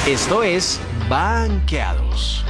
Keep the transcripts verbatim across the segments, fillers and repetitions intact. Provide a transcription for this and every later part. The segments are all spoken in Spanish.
Esto es Banqueados.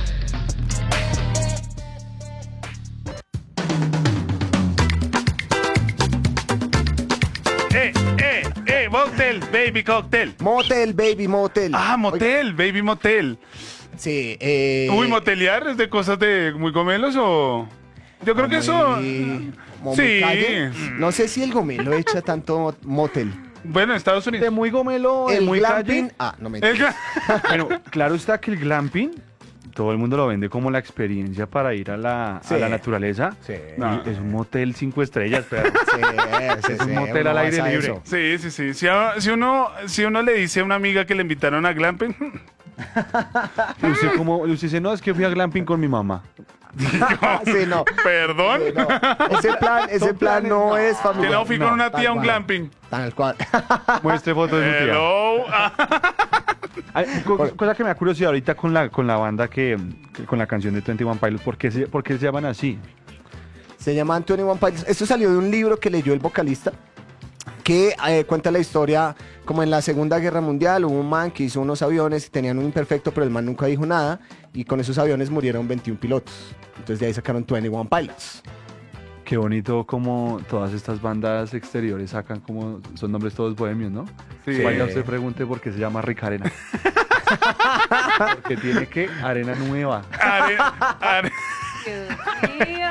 Eh, eh, eh, motel, baby cocktail. Motel, baby, motel. Ah, motel, baby motel. Sí, eh... Uy, motelear es de cosas de muy gomelos o... Yo creo que eso... Como Sí. muy calle. No sé si el gomelo echa tanto motel. Bueno, en Estados De Unidos. muy gomelo, de El muy glamping... calle. Ah, no me El ga- Bueno, claro está que el glamping, todo el mundo lo vende como la experiencia para ir a la, Sí. a la naturaleza. Sí. No. Y es un motel cinco estrellas, pero Sí, sí, Es un sí, motel uno al aire basa libre. eso. Sí, sí, sí. Si, a- si uno, si uno le dice a una amiga que le invitaron a glamping, usted, como, usted dice, no, es que fui a glamping con mi mamá. Sí, no. perdón, Sí, no. Ese plan, ese Son plan planes, no no. es que familiar. no fui con una tal tía a un cual. glamping. Tal cual. Muestre fotos de su tía. Hello. Ah, Ay, co- cosa que me da curiosidad ahorita con la, con la banda que, que- con la canción de veintiuno Pilots, ¿por qué se, por qué se llaman así? Se llama veintiuno Pilots. Esto salió de un libro que leyó el vocalista que eh, cuenta la historia como en la Segunda Guerra Mundial hubo un man que hizo unos aviones y tenían un imperfecto, pero el man nunca dijo nada y con esos aviones murieron veintiún pilotos. Entonces de ahí sacaron veintiuno Pilots. Qué bonito como todas estas bandas exteriores sacan como, son nombres todos bohemios, ¿no? Sí. Vaya usted pregunte por qué se llama Rica Arena. Porque tiene que arena nueva. are- are- Dios mío.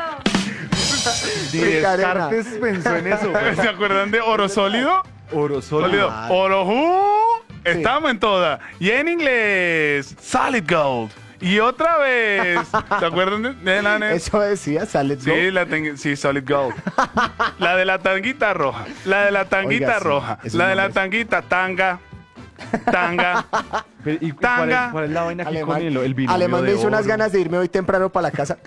Ni Rica Arena. Descartes pensó en eso. ¿Se acuerdan de oro sólido? Oro Sólido. sólido. Ah. Oro who? Estamos en toda. Y en inglés, solid gold. Y otra vez, ¿se acuerdan de, de la ne- Eso decía, sale Sí, la ten- sí, solid gold. La de la tanguita roja. La de la tanguita Oiga, sí, roja. esos La de la nombres. tanguita tanga. Tanga. Pero, ¿y cuál Tanga. es, cuál es la vaina aquí Alemán, con el, el binomio Alemán me de hizo unas oro? ganas de irme hoy temprano para la casa.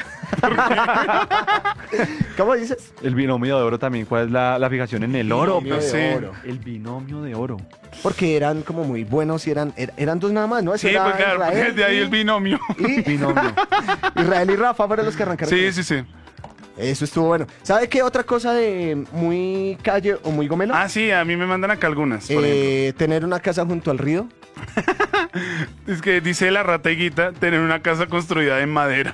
¿Cómo dices? El binomio de oro también, ¿cuál es la, la fijación en el oro? Binomio pues de sí. oro. El binomio de oro. Porque eran como muy buenos y eran, er- eran dos nada más, ¿no? Eso Sí, era pues claro, porque Israel de ahí y- el binomio. y- Binomio. Israel y Rafa fueron los que arrancaron. Sí, con sí, sí. Eso estuvo bueno. ¿Sabe qué otra cosa de muy calle o muy gomelo? Ah, sí, a mí me mandan acá algunas. Por ejemplo. Eh, tener una casa junto al río. Es que dice la rataiguita tener una casa construida en madera.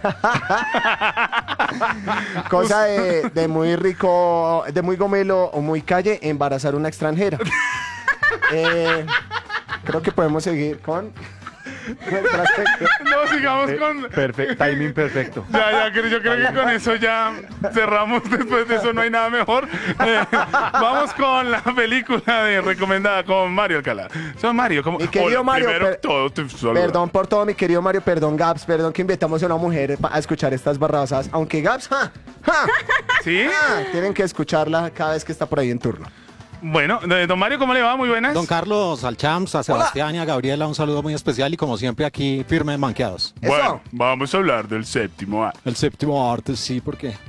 Cosa de, de muy rico, de muy gomelo o muy calle, embarazar una extranjera. Eh, creo que podemos seguir con... nuestra sección. No, sigamos con... Perfecto, timing perfecto. Ya, ya, creo- yo creo que con eso ya cerramos. Después de eso no hay nada mejor. Eh, vamos con la película de recomendada con Mario Alcalá. Son Mario, como... Mi querido Hola, Mario, primero per- que todo, te saludo. Perdón por todo, mi querido Mario, perdón, Gaps, perdón que invitamos a una mujer pa- a escuchar estas barrabasadas. Aunque Gaps, ¡ja! ¡ja! ¿Sí? ¡ja! Tienen que escucharla cada vez que está por ahí en turno. Bueno, eh, don Mario, ¿cómo le va? Muy buenas. Don Carlos, al Champs, a Sebastián y a Gabriela, un saludo muy especial y como siempre aquí firme en Banqueados. Eso. Bueno, vamos a hablar del séptimo A. El séptimo arte, sí, ¿por qué?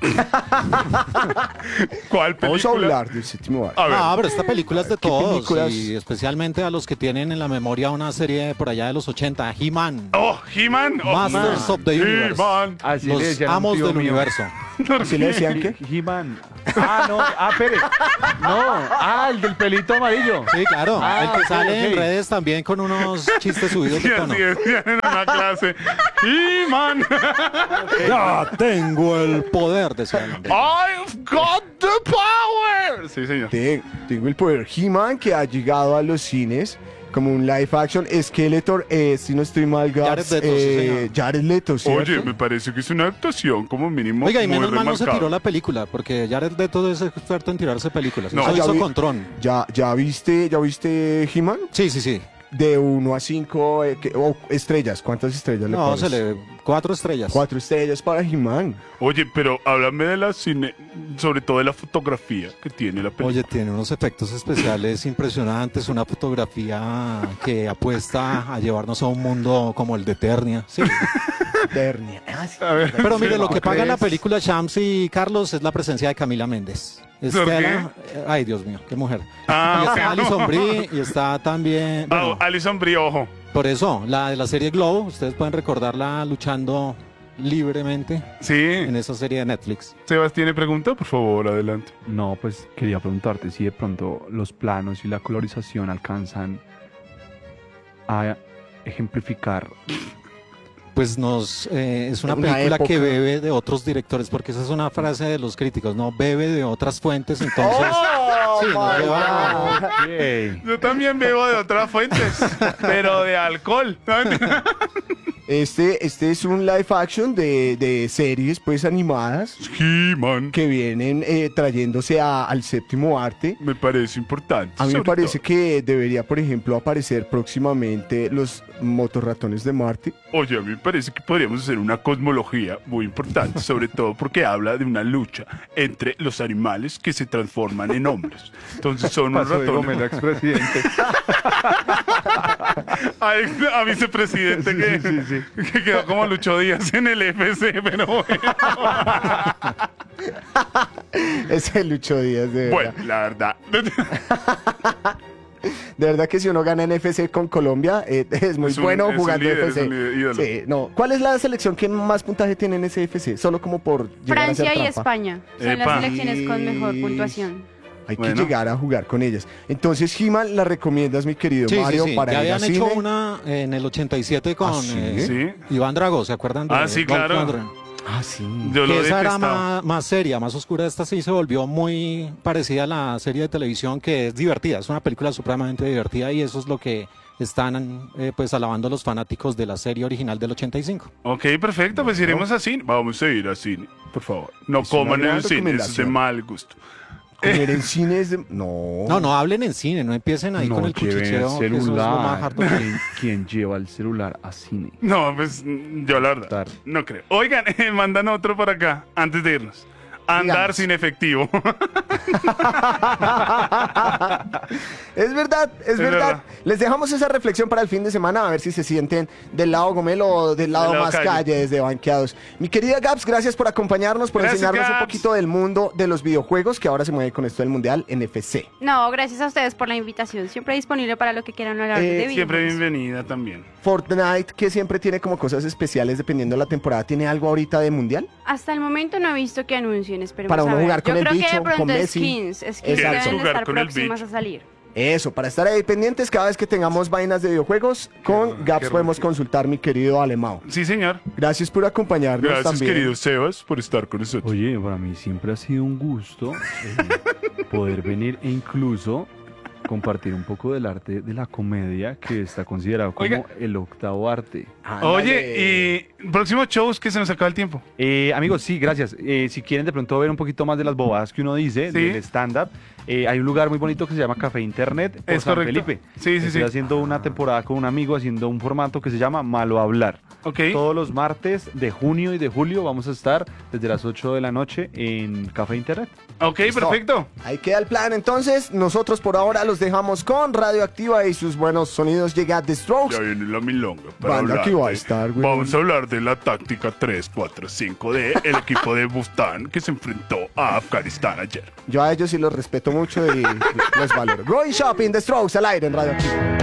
¿Cuál película? Vamos a hablar del séptimo arte. A ver. Ah, pero esta película es de ¿Qué todos películas? y especialmente a los que tienen en la memoria una serie por allá de los ochenta, He-Man. Oh, He-Man. Oh, Masters no. of the Universe. He-Man. Así le Los decían a un amos tío del mío. universo. ¿Así le decían qué? He-Man. Ah, no. Ah, espere. No. Ah, el del pelito amarillo. Sí, claro. Ah, el que ok, sale ok. en redes también con unos chistes subidos Sí, de tono. así decían en una clase. He-Man. Ya tengo el poder, decía el hombre. I've got the power. Sí, señor. Te- Tengo el poder He-Man que ha llegado a los cines como un live action. Skeletor, eh, si no estoy mal, Gaps, Jared Leto, sí, eh, señor. Jared Leto, ¿cierto? Oye, me parece que es una actuación como mínimo Oiga, y muy menos mal no se remarcable. tiró la película, porque Jared Leto es experto en tirarse películas. No. Eso Ah, ya hizo vi- con Tron. ¿Ya, ya viste, ya viste He-Man? Sí, sí, sí. De uno a cinco estrellas. ¿Cuántas estrellas le No, pones? se le... Cuatro estrellas. Cuatro estrellas para He-Man. Oye, pero háblame de la cine, sobre todo de la fotografía que tiene la película. Oye, tiene unos efectos especiales impresionantes, una fotografía que apuesta a llevarnos a un mundo como el de Eternia. Sí. Eternia. Ah, sí. A ver, Pero mire, lo que ¿no paga la crees? película Shams y Carlos es la presencia de Camila Méndez. ¿Por qué? Estela, eh, ay Dios mío, qué mujer. Ah, y está ok. Alison Brie y está también, Ah, bueno, Alison Brie, ojo. por eso, la de la serie Glow, ustedes pueden recordarla luchando libremente Sí. en esa serie de Netflix. Sebas, ¿tiene pregunta? Por favor, adelante. No, pues quería preguntarte si de pronto los planos y la colorización alcanzan a ejemplificar? Pues nos eh, es una Una película época. que bebe de otros directores, porque esa es una frase de los críticos, no bebe de otras fuentes, entonces ¡Oh, sí, no my lleva- God! Ok. Yo también bebo de otras fuentes, pero de alcohol. ¿No? Este, este es un live action de, de series pues animadas He-Man. que vienen eh, trayéndose a- al séptimo arte. Me parece importante. A mí me sobre parece todo. que debería, por ejemplo, aparecer próximamente los motorratones de Marte. Oye, a mí me parece que podríamos hacer una cosmología muy importante, sobre todo porque habla de una lucha entre los animales que se transforman en hombres. Entonces son unos Paso de ratones. Gómez, expresidente. Ay, a vicepresidente que, Sí, sí, que quedó como Lucho Díaz en el F C, pero bueno. Ese Lucho Díaz, de verdad. Bueno, la verdad. De verdad que si uno gana en F C con Colombia, eh, es muy Es un- bueno es un jugando líder, F C. es un líder, ídolo. Sí, no. ¿Cuál es la selección que más puntaje tiene en ese F C? Solo como por llegar a hacer Francia y trampa. España son Epa. las selecciones con mejor Sí. puntuación. Hay que Bueno. llegar a jugar con ellas. Entonces, He-Man, la recomiendas, mi querido Sí, sí, Mario, sí. para Ya ir habían al hecho cine? una en el ochenta y siete con ¿Ah, sí? eh, Sí. Iván Drago, ¿se acuerdan de Ah, sí, Dolph claro. Lundgren? Ah, sí. Yo lo Que esa era detestaba. más, más seria, más oscura. Esta sí se volvió muy parecida a la serie de televisión, que es divertida. Es una película supremamente divertida y eso es lo que están eh, pues alabando los fanáticos de la serie original del ochenta y cinco. Ok, perfecto, pues iremos a cine. Vamos a ir a cine, por favor. No Es una coman en gran el cine, eso es de recomendación. mal gusto. Comer en cine es de... No. No, no hablen en cine, no empiecen ahí con el lleven cuchicheo. que eso es lo más celular. harto que- ¿Quién, quién lleva el celular a cine? No, pues mm, yo la verdad, Tar. no creo. Oigan, eh, mandan otro por acá, antes de irnos. Andar Digamos. sin efectivo. Es verdad, es, verdad. verdad. Les dejamos esa reflexión para el fin de semana, a ver si se sienten del lado Gomelo o del lado, Del lado más calle. calle. desde Banqueados. Mi querida Gaps, gracias por acompañarnos, por Gracias, enseñarnos un Gaps. poquito del mundo de los videojuegos que ahora se mueve con esto del Mundial en F C. No, gracias a ustedes por la invitación. Siempre disponible para lo que quieran hablar Eh, de videojuegos. Siempre bienvenida también. Fortnite, que siempre tiene como cosas especiales dependiendo de la temporada, ¿tiene algo ahorita de Mundial? Hasta el momento no he visto que anuncien, esperemos Para uno a ver. jugar con Yo el creo que bicho, de pronto con Messi. skins, skins Exacto. deben de Jugar estar con el próximas bicho. a salir. Eso, para estar ahí pendientes cada vez que tengamos vainas de videojuegos, con Gaps qué podemos rico. consultar, mi querido Alemão. Sí, señor. Gracias por acompañarnos Gracias, también. querido Sebas, por estar con nosotros. Oye, para mí siempre ha sido un gusto eh, poder venir e incluso compartir un poco del arte de la comedia que está considerado como Oiga. el octavo arte. Ándale. Oye, y próximos shows que se nos acaba el tiempo. Eh, amigos, sí, gracias. Eh, si quieren de pronto ver un poquito más de las bobadas que uno dice, Sí. del stand-up, eh, hay un lugar muy bonito que se llama Café Internet por Es San correcto. Felipe. Sí, sí, Estoy sí. haciendo una temporada con un amigo haciendo un formato que se llama Malo Hablar. Ok. Todos los martes de junio y de julio vamos a estar desde las ocho de la noche en Café Internet. Ok, Listo. perfecto. Ahí queda el plan. Entonces, nosotros por ahora los dejamos con Radioactiva y sus buenos sonidos. Llega The Strokes. Ya viene la milonga. Para Banda hablar que va a de- estar, güey. Vamos a hablar de la táctica tres cuatro cinco de el equipo de Bustán que se enfrentó a Afganistán ayer. Yo a ellos sí los respeto mucho y los valoro. Growing Shopping, The Strokes al aire en Radioactiva.